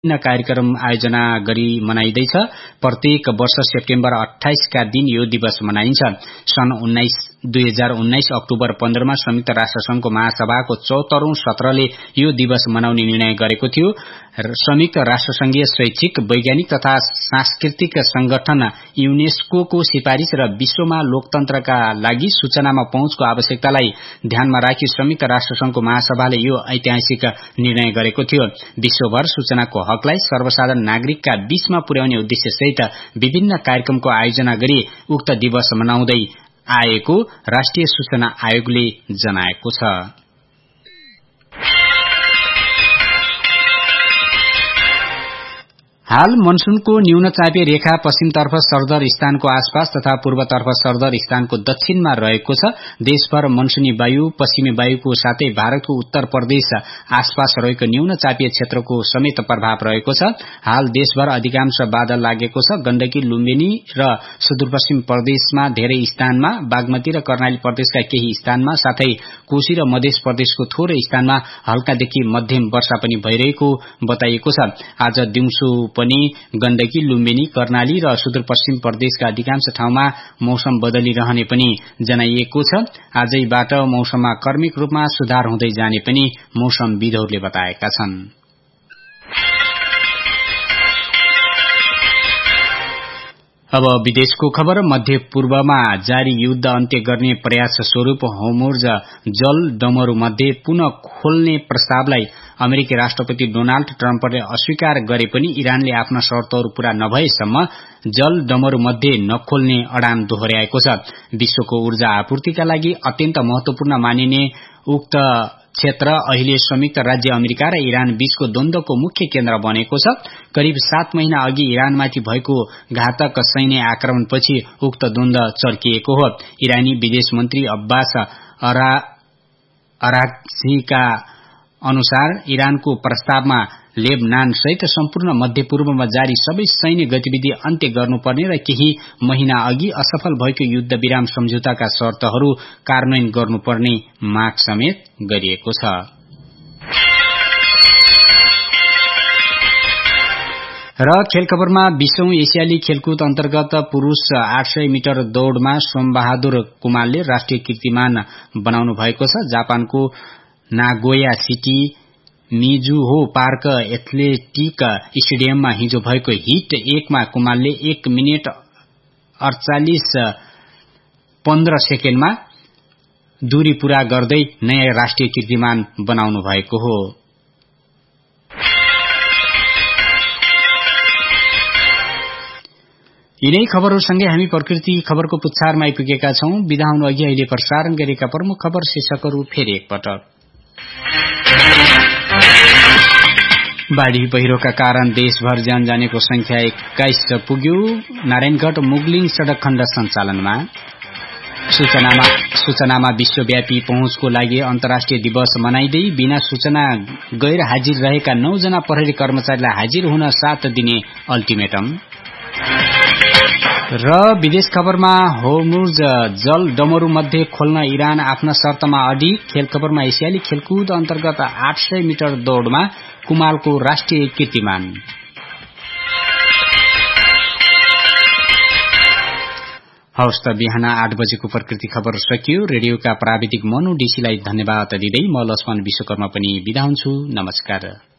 विभिन्न कार्यक्रम आयोजना गरी मनाइँदैछ। प्रत्येक वर्ष सेप्टेम्बर 28 का दिन यो दिवस मनाइन्छ। सन् 2019 अक्टोबर 15 मा संयुक्त राष्ट्रसंघको महासभाको 74औं सत्रले यो दिवस मनाउने निर्णय गरेको थियो। संयुक्त राष्ट्रसंघीय शैक्षिक, वैज्ञानिक तथा सांस्कृतिक संगठन यूनेस्को को सिफारिश र विश्वमा लोकतन्त्रका लागि सूचनामा पहुँचको आवश्यकतालाई ध्यानमा राखी संयुक्त राष्ट्रसंघको महासभाले यो ऐतिहासिक निर्णय गरेको थियो। विश्वभर सूचनाको हकलाई सर्वसाधारण नागरिकका बीचमा पुर्याउने उद्देश्यसहित विभिन्न कार्यक्रमको आयोजना गरी उक्त दिवस मनाउँदै आएको राष्ट्रिय सूचना आयोगले जनाएको छ। हाल मनसूनको न्यूनचापीय रेखा पश्चिमतर्फ सरदर स्थानको आसपास तथा पूर्वतर्फ सरदर स्थानको दक्षिणमा रहेको छ। देशभर मनसूनी वायु पश्चिमी वायुको साथै भारतको उत्तर प्रदेश आसपास रहेको न्यूनचापीय क्षेत्रको समेत प्रभाव रहेको छ। हाल देशभर अधिकांश बादल लागेको छ। गण्डकी, लुम्बिनी र सुदूरपश्चिम प्रदेशमा धेरै स्थानमा, बागमती र कर्णाली प्रदेशका केही स्थानमा साथै कोशी र मध्य प्रदेशको थोरै स्थानमा हल्कादेखि मध्यम वर्षा पनि भइरहेको बताइएको छ। आज दिउँसो पनि गण्डकी, लुम्बिनी, कर्णाली र सुदूरपश्चिम प्रदेशका अधिकांश ठाउँमा मौसम बदलिरहने पनि जनाइएको छ। आजैबाट मौसममा क्रमिक रूपमा सुधार हुँदै जाने पनि मौसमविदहरूले बताएका छन्। अब विदेशको खबर। मध्य पूर्वमा जारी युद्ध अन्त्य गर्ने प्रयास स्वरूप होर्मुज जल डमरू मध्ये पुनः खोल्ने प्रस्तावलाई अमेरिकी राष्ट्रपति डोनाल्ड ट्रम्पले अस्वीकार गरे पनि इरानले आफ्ना शर्तहरू पूरा नभएसम्म जल डमरू मध्ये नखोल्ने अडान दोहोर्याएको छ। विश्वको ऊर्जा आपूर्तिका लागि अत्यन्त महत्वपूर्ण मानिने उक्त क्षेत्र अहिले संयुक्त राज्य अमेरिका र इरान बीचको द्वन्द्वको मुख्य केन्द्र बनेको छ। करिब 7 महिना अघि इरानमाथि भएको घातक सैन्य आक्रमणपछि उक्त द्वन्द्व चर्किएको हो। इरानी विदेश मन्त्री अब्बास अराक्चीका अनुसार इरानको प्रस्तावमा लेबनान सहित सम्पूर्ण मध्य पूर्वमा जारी सबै सैन्य गतिविधि अन्त्य गर्नुपर्ने र केही महिना अघि असफल भएको युद्ध विराम सम्झौताका शर्तहरू कार्यान्वयन गर्नुपर्ने माग समेत गरिएको छ। र खेल खबरमा 20औं एसियाली खेलकुद अन्तर्गत पुरूष 800 मिटर दौड़मा सोमबहादुर कुमालले राष्ट्रिय कीर्तिमान बनाउनु भएको छ। जापानको Nagoya city Mizuho park athletic स्टेडियममा हिजो भएको हिट 1 मा कुमालले 1 मिनेट 48.15 सेकेन्डमा दूरी पूरा गर्दै नयाँ राष्ट्रिय कीर्तिमान बनाउनु भएको हो। यिनै खबरहरूसँगै हामी प्रकृति खबरको पुच्छारमा आइपुगेका छौं। बिदा हुनु अघि अहिले प्रसारण गरेका प्रमुख खबर शीर्षकहरू फेरि एकपटक। बाढ़ी पहिरोका कारण देशभर ज्यान जानेको संख्या 21 पुग्यो। नारायणगढ़ मुगलिङ सड़क खण्ड सञ्चालनमा। सूचनामा विश्वव्यापी पहुँचको लागि अन्तर्राष्ट्रिय दिवस मनाइँदै बिना सूचना गैर हाजिर रहेका 9 जना प्रहरी कर्मचारीलाई हाजिर हुन 7 दिने अल्टिमेटम। र विदेश खबरमा होर्मुज जल डमरू मध्ये खोल्न इरान आफ्ना शर्तमा अडिग। खेल खबरमा एसियाली खेलकुद अन्तर्गत 800 मिटर दौड़मा कुमालको राष्ट्रिय कीर्तिमान। हवस् त बिहान 8 बजेको प्रकृति खबर सकियो। रेडियोका प्राविधिक मनु डीसीलाई धन्यवाद दिँदै म लक्ष्मण विश्वकर्मा पनि बिदा हुन्छु। नमस्कार।